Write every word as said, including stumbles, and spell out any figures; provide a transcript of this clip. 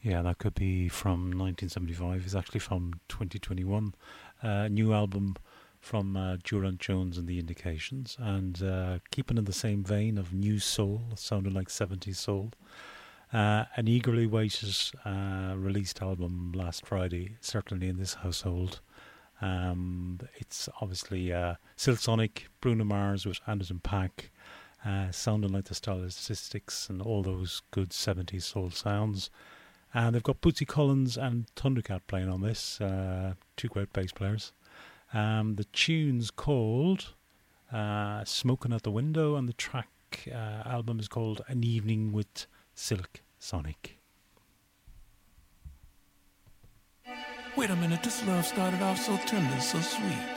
Yeah, that could be from nineteen seventy-five. It's actually from twenty twenty-one. Uh, new album from uh, Durant Jones and the Indications. And uh, keeping in the same vein of new soul, sounding like seventies soul. Uh, an eagerly waited uh, released album last Friday, certainly in this household. Um, it's obviously uh, Silk Sonic, Bruno Mars with Anderson .Paak, uh, sounding like the Stylistics and all those good seventies soul sounds. And they've got Bootsy Collins and Thundercat playing on this, uh, two great bass players. Um, the tune's called uh, Smoking Out the Window, and the track uh, album is called An Evening with Silk Sonic. Wait a minute, this love started off so tender, so sweet.